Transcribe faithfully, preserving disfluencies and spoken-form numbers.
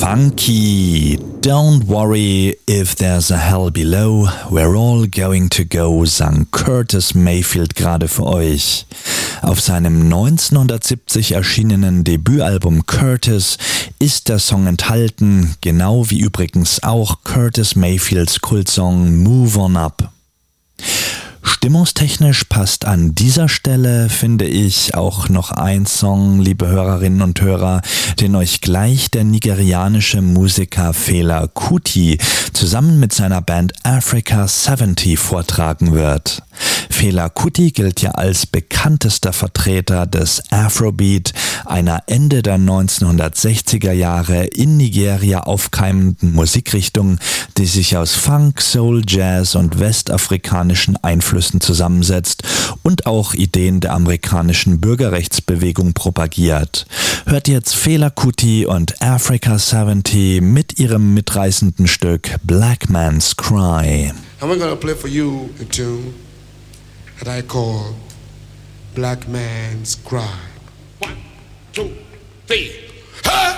Funky. Don't worry if there's a hell below, we're all going to go, sang Curtis Mayfield gerade für euch. Auf seinem neunzehnhundertsiebzig erschienenen Debütalbum Curtis ist der Song enthalten, genau wie übrigens auch Curtis Mayfields Kultsong Move On Up. Stimmungstechnisch passt an dieser Stelle, finde ich, auch noch ein Song, liebe Hörerinnen und Hörer, den euch gleich der nigerianische Musiker Fela Kuti zusammen mit seiner Band Africa siebzig vortragen wird. Fela Kuti gilt ja als bekanntester Vertreter des Afrobeat, einer Ende der neunzehnhundertsechziger Jahre in Nigeria aufkeimenden Musikrichtung, die sich aus Funk, Soul, Jazz und westafrikanischen Einflüssen zusammensetzt und auch Ideen der amerikanischen Bürgerrechtsbewegung propagiert. Hört jetzt Fela Kuti und Africa siebzig mit ihrem mitreißenden Stück Black Man's Cry. And we're gonna play for you a tune that I call Black Man's Cry. One, two, three. Hey!